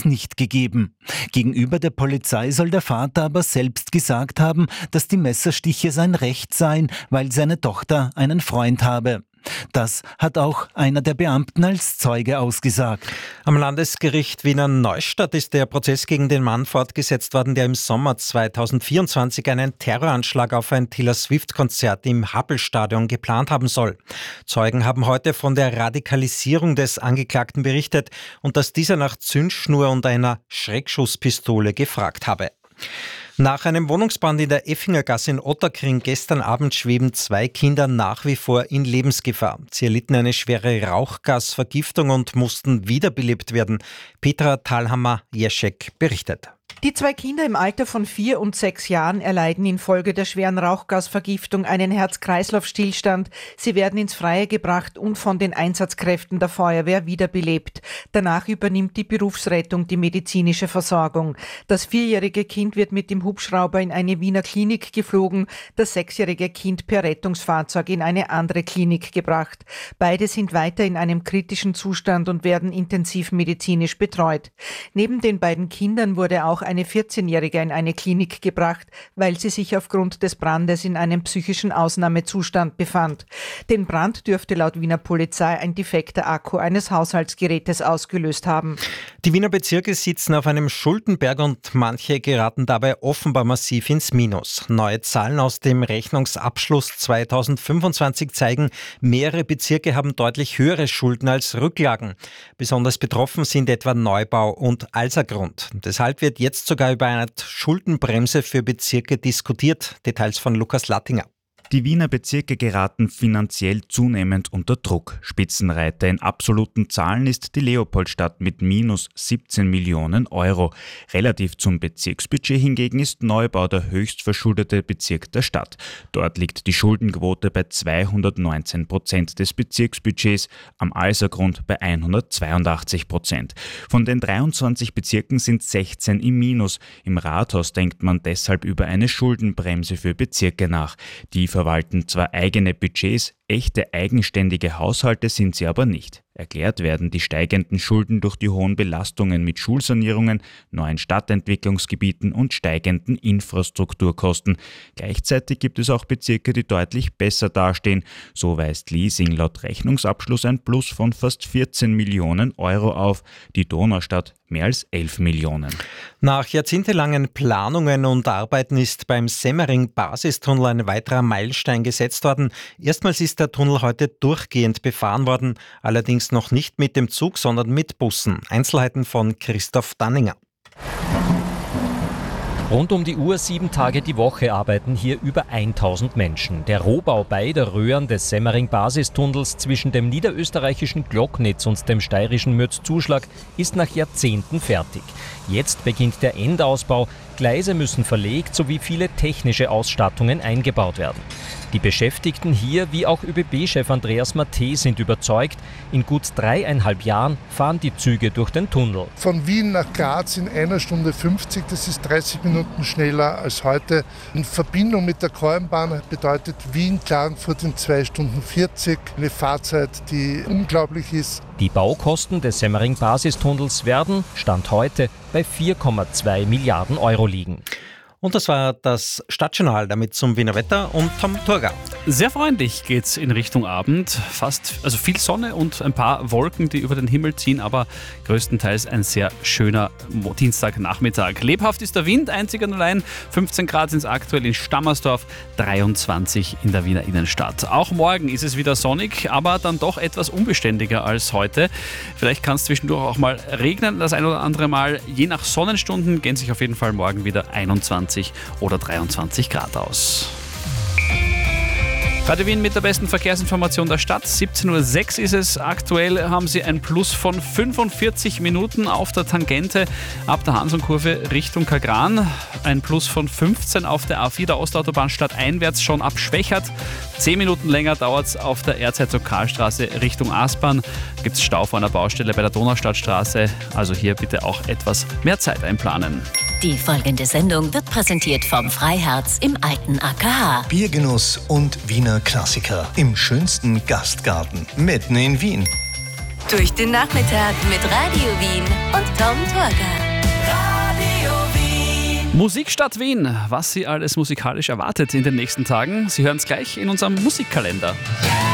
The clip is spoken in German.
nicht gegeben. Gegenüber der Polizei soll der Vater aber selbst gesagt haben, dass die Messerstiche sein Recht seien, weil seine Tochter einen Freund habe. Das hat auch einer der Beamten als Zeuge ausgesagt. Am Landesgericht Wiener Neustadt ist der Prozess gegen den Mann fortgesetzt worden, der im Sommer 2024 einen Terroranschlag auf ein Taylor Swift-Konzert im Happel-Stadion geplant haben soll. Zeugen haben heute von der Radikalisierung des Angeklagten berichtet und dass dieser nach Zündschnur und einer Schreckschusspistole gefragt habe. Nach einem Wohnungsbrand in der Effingergasse in Ottakring gestern Abend schweben 2 Kinder nach wie vor in Lebensgefahr. Sie erlitten eine schwere Rauchgasvergiftung und mussten wiederbelebt werden. Petra Thalhammer-Jeschek berichtet. Die 2 Kinder im Alter von 4 und 6 Jahren erleiden infolge der schweren Rauchgasvergiftung einen Herz-Kreislauf-Stillstand. Sie werden ins Freie gebracht und von den Einsatzkräften der Feuerwehr wiederbelebt. Danach übernimmt die Berufsrettung die medizinische Versorgung. Das 4-jährige Kind wird mit dem Hubschrauber in eine Wiener Klinik geflogen, das 6-jährige Kind per Rettungsfahrzeug in eine andere Klinik gebracht. Beide sind weiter in einem kritischen Zustand und werden intensiv medizinisch betreut. Neben den beiden Kindern wurde auch eine 14-Jährige in eine Klinik gebracht, weil sie sich aufgrund des Brandes in einem psychischen Ausnahmezustand befand. Den Brand dürfte laut Wiener Polizei ein defekter Akku eines Haushaltsgerätes ausgelöst haben. Die Wiener Bezirke sitzen auf einem Schuldenberg und manche geraten dabei offenbar massiv ins Minus. Neue Zahlen aus dem Rechnungsabschluss 2025 zeigen, mehrere Bezirke haben deutlich höhere Schulden als Rücklagen. Besonders betroffen sind etwa Neubau und Alsergrund. Deshalb wird jetzt sogar über eine Schuldenbremse für Bezirke diskutiert. Details von Lukas Lattinger. Die Wiener Bezirke geraten finanziell zunehmend unter Druck. Spitzenreiter in absoluten Zahlen ist die Leopoldstadt mit minus 17 Millionen Euro. Relativ zum Bezirksbudget hingegen ist Neubau der höchst verschuldete Bezirk der Stadt. Dort liegt die Schuldenquote bei 219% des Bezirksbudgets, am Alsergrund bei 182%. Von den 23 Bezirken sind 16 im Minus. Im Rathaus denkt man deshalb über eine Schuldenbremse für Bezirke nach. Die verwalten zwar eigene Budgets, echte eigenständige Haushalte sind sie aber nicht. Erklärt werden die steigenden Schulden durch die hohen Belastungen mit Schulsanierungen, neuen Stadtentwicklungsgebieten und steigenden Infrastrukturkosten. Gleichzeitig gibt es auch Bezirke, die deutlich besser dastehen. So weist Liesing laut Rechnungsabschluss ein Plus von fast 14 Millionen Euro auf, die Donaustadt mehr als 11 Millionen. Nach jahrzehntelangen Planungen und Arbeiten ist beim Semmering-Basistunnel ein weiterer Meilenstein gesetzt worden. Erstmals ist der Tunnel heute durchgehend befahren worden, allerdings noch nicht mit dem Zug, sondern mit Bussen. Einzelheiten von Christoph Danninger. Rund um die Uhr 7 Tage die Woche arbeiten hier über 1000 Menschen. Der Rohbau beider Röhren des Semmering-Basistunnels zwischen dem niederösterreichischen Glocknitz und dem steirischen Mürzzuschlag ist nach Jahrzehnten fertig. Jetzt beginnt der Endausbau. Gleise müssen verlegt sowie viele technische Ausstattungen eingebaut werden. Die Beschäftigten hier, wie auch ÖBB-Chef Andreas Matthe, sind überzeugt, in gut 3,5 Jahren fahren die Züge durch den Tunnel. Von Wien nach Graz in 1 Stunde 50, das ist 30 Minuten schneller als heute. In Verbindung mit der Kornbahn bedeutet Wien-Klagenfurt in 2 Stunden 40, eine Fahrzeit, die unglaublich ist. Die Baukosten des Semmering-Basistunnels werden, Stand heute, bei 4,2 Milliarden Euro liegen. Und das war das Stadtjournal, damit zum Wiener Wetter und Tom Thurgau. Sehr freundlich geht's in Richtung Abend. Also viel Sonne und ein paar Wolken, die über den Himmel ziehen, aber größtenteils ein sehr schöner Dienstagnachmittag. Lebhaft ist der Wind, einzig und allein 15 Grad sind es aktuell in Stammersdorf, 23 in der Wiener Innenstadt. Auch morgen ist es wieder sonnig, aber dann doch etwas unbeständiger als heute. Vielleicht kann es zwischendurch auch mal regnen, das ein oder andere Mal. Je nach Sonnenstunden gehen sich auf jeden Fall morgen wieder 21 oder 23 Grad aus. Radio Wien mit der besten Verkehrsinformation der Stadt. 17:06 Uhr ist es. Aktuell haben Sie ein Plus von 45 Minuten auf der Tangente ab der Hansonkurve Richtung Kagran. Ein Plus von 15 auf der A4 der Ostautobahn stadteinwärts schon ab Schwächert. 10 Minuten länger dauert es auf der Erzherzog-Karl-Straße Richtung Aspern. Gibt es Stau vor einer Baustelle bei der Donaustadtstraße. Also hier bitte auch etwas mehr Zeit einplanen. Die folgende Sendung wird präsentiert vom Freiherz im alten AKH. Biergenuss und Wiener Klassiker im schönsten Gastgarten mitten in Wien. Durch den Nachmittag mit Radio Wien und Tom Torger. Musikstadt Wien, was Sie alles musikalisch erwartet in den nächsten Tagen. Sie hören es gleich in unserem Musikkalender.